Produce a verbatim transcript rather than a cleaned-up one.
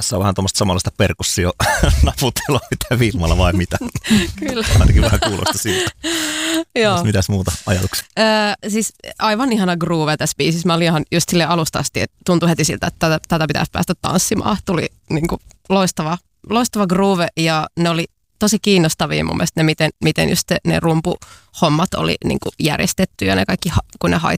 Tässä on vähän tuommoista samanlaista perkussio-naputtelua, mitä Vilmalla vai mitä. Kyllä. Ainakin vähän kuulosta siltä. Joo. Mitäs muuta ajatuksia? Öö, siis aivan ihana groove tässä biisissä. Mä olin ihan just silleen alusta asti, että tuntui heti siltä, että tätä, tätä pitäisi päästä tanssimaan. Tuli niin kuin loistava, loistava groove ja ne oli tosi kiinnostavia mun mielestä ne, miten, miten just ne rumpuhommat oli niin kuin järjestetty ja ne kaikki, kun ne